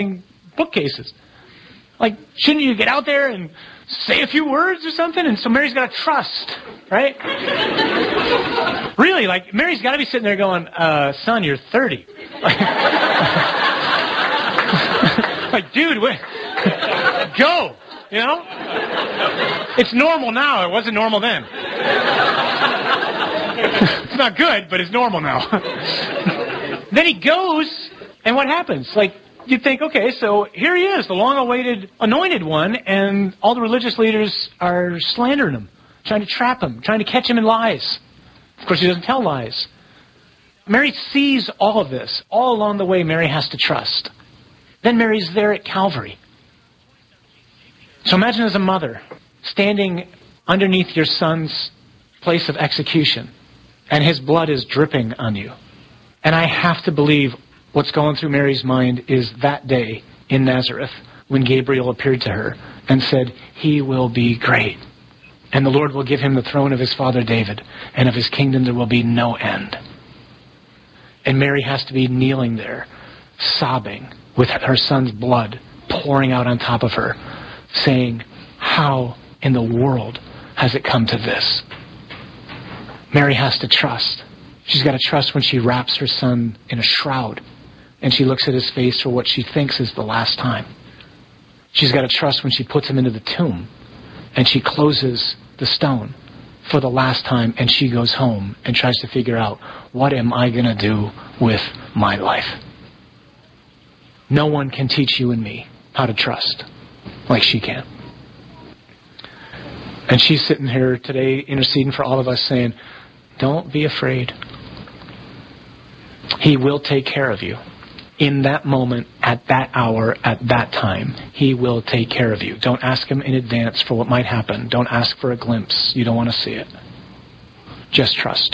bookcases. Like, shouldn't you get out there and say a few words or something? And so Mary's got to trust, right? Really, like, Mary's got to be sitting there going, son, you're 30. Like, dude, go, you know? It's normal now. It wasn't normal then. It's not good, but it's normal now. Then he goes, and what happens? Like, you think, okay, so here he is, the long-awaited anointed one, and all the religious leaders are slandering him, trying to trap him, trying to catch him in lies. Of course, he doesn't tell lies. Mary sees all of this. All along the way, Mary has to trust. Then Mary's there at Calvary. So imagine as a mother, standing underneath your son's place of execution, and his blood is dripping on you. And I have to believe what's going through Mary's mind is that day in Nazareth when Gabriel appeared to her and said, he will be great. And the Lord will give him the throne of his father David, and of his kingdom there will be no end. And Mary has to be kneeling there, sobbing, with her son's blood pouring out on top of her, saying, how in the world has it come to this? Mary has to trust. She's got to trust when she wraps her son in a shroud and she looks at his face for what she thinks is the last time. She's got to trust when she puts him into the tomb and she closes the stone for the last time and she goes home and tries to figure out, what am I going to do with my life? No one can teach you and me how to trust like she can. And she's sitting here today interceding for all of us saying, don't be afraid. He will take care of you. In that moment, at that hour, at that time, he will take care of you. Don't ask him in advance for what might happen. Don't ask for a glimpse. You don't want to see it. Just trust.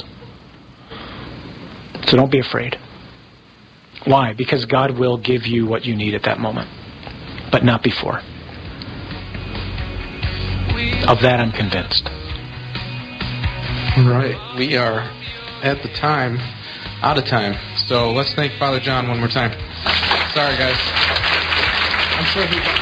So don't be afraid. Why? Because God will give you what you need at that moment, but not before. Of that I'm convinced. All right. We are at the time, out of time. So let's thank Father John one more time. Sorry, guys. I'm sure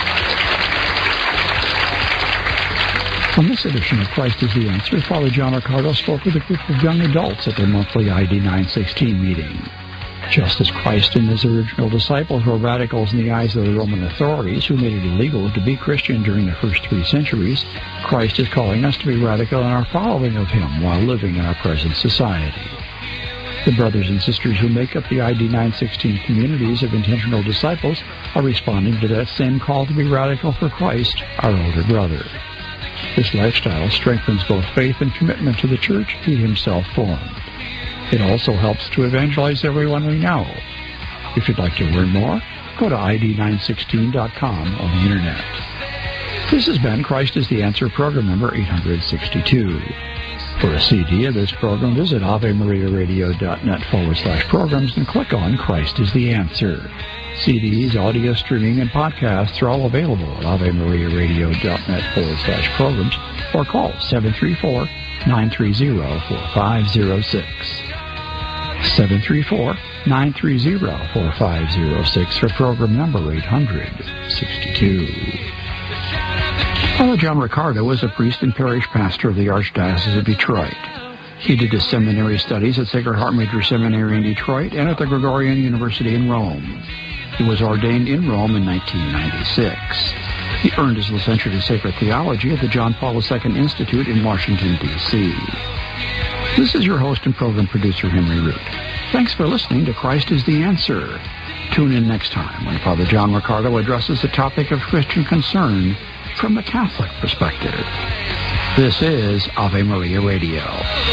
On this edition of Christ is the Answer, Father John Riccardo spoke with a group of young adults at their monthly ID 916 meeting. Just as Christ and his original disciples were radicals in the eyes of the Roman authorities who made it illegal to be Christian during the first 3 centuries, Christ is calling us to be radical in our following of him while living in our present society. The brothers and sisters who make up the ID 916 communities of intentional disciples are responding to that same call to be radical for Christ, our older brother. This lifestyle strengthens both faith and commitment to the church he himself formed. It also helps to evangelize everyone we know. If you'd like to learn more, go to id916.com on the internet. This has been Christ is the Answer program number 862. For a CD of this program, visit AveMariaRadio.net/programs and click on Christ is the Answer. CDs, audio streaming, and podcasts are all available at AveMariaRadio.net/programs or call 734-930-4506. 734-930-4506 for program number 862. Father John Riccardo is a priest and parish pastor of the Archdiocese of Detroit. He did his seminary studies at Sacred Heart Major Seminary in Detroit and at the Gregorian University in Rome. He was ordained in Rome in 1996. He earned his licentiate in sacred theology at the John Paul II Institute in Washington, D.C. This is your host and program producer, Henry Root. Thanks for listening to Christ is the Answer. Tune in next time when Father John Riccardo addresses the topic of Christian concern from a Catholic perspective. This is Ave Maria Radio.